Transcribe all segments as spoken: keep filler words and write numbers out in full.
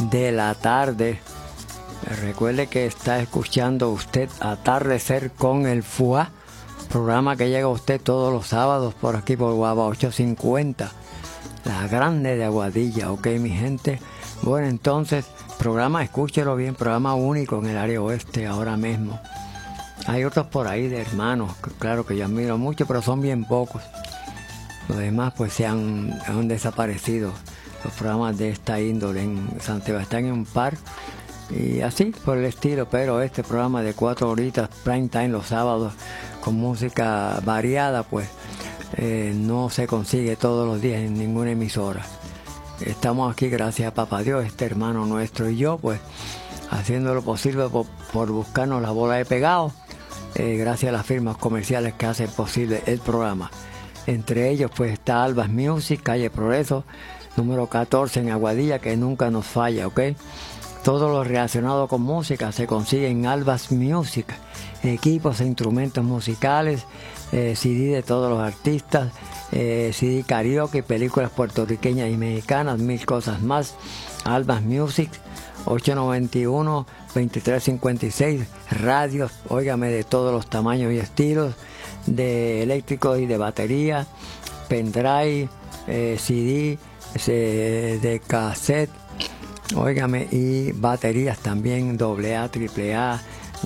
de la tarde. Recuerde que está escuchando usted Atardecer con el Fuá, programa que llega a usted todos los sábados por aquí por Guava ochocientos cincuenta, la grande de Aguadilla, ok mi gente. Bueno, entonces, programa, escúchelo bien, programa único en el área oeste ahora mismo. Hay otros por ahí de hermanos, que, claro que yo admiro mucho, pero son bien pocos. Los demás pues se han, han desaparecido, los programas de esta índole. En San Sebastián en un par, y así por el estilo, pero este programa de cuatro horitas, prime time los sábados, con música variada, pues eh, no se consigue todos los días en ninguna emisora. Estamos aquí gracias a Papá Dios, este hermano nuestro y yo, pues haciendo lo posible por, por buscarnos la bola de pegado, eh, gracias a las firmas comerciales que hacen posible el programa. Entre ellos pues está Albas Music, calle Progreso, número catorce en Aguadilla, que nunca nos falla, ¿ok? Todo lo relacionado con música se consigue en Albas Music, equipos e instrumentos musicales, eh, C D de todos los artistas, eh, C D karaoke, películas puertorriqueñas y mexicanas, mil cosas más. Albas Music, ocho noventa y uno, veintitrés cincuenta y seis, radios, óigame, de todos los tamaños y estilos, de eléctricos y de batería, pendrive, eh, C D, eh, de cassette, óigame, y baterías también, doble A, triple A,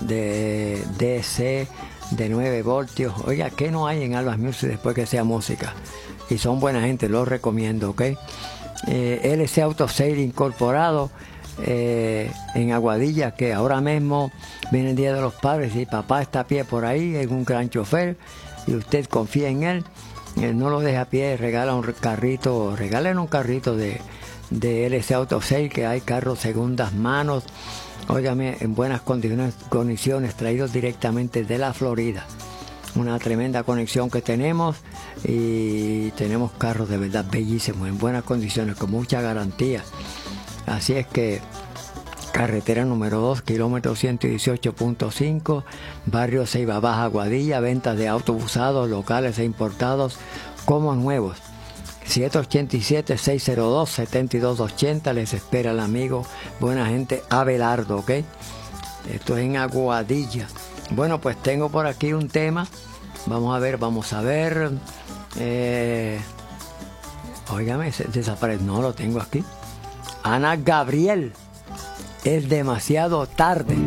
de D C, de nueve voltios. Oiga, ¿qué no hay en Albas Music después que sea música? Y son buena gente, los recomiendo, ¿ok? Eh, L C Auto Sale Incorporado, eh, en Aguadilla, que ahora mismo viene el Día de los Padres y papá está a pie por ahí, es un gran chofer y usted confía en él, eh, no lo deja a pie, regala un carrito, regalen un carrito de, de L C Auto Sale, que hay carros segundas manos, óigame, en buenas condiciones, condiciones, traídos directamente de la Florida. Una tremenda conexión que tenemos, y tenemos carros de verdad bellísimos, en buenas condiciones, con mucha garantía. Así es que carretera número dos, kilómetro ciento dieciocho punto cinco, barrio Ceiba Baja, Aguadilla, ventas de autos usados, locales e importados como nuevos. siete ocho siete, seis cero dos, siete dos ocho cero, les espera el amigo, buena gente, Abelardo, ¿ok? Esto es en Aguadilla. Bueno, pues tengo por aquí un tema, vamos a ver, vamos a ver, eh, óigame, desaparece, no lo tengo aquí. Ana Gabriel, es demasiado tarde.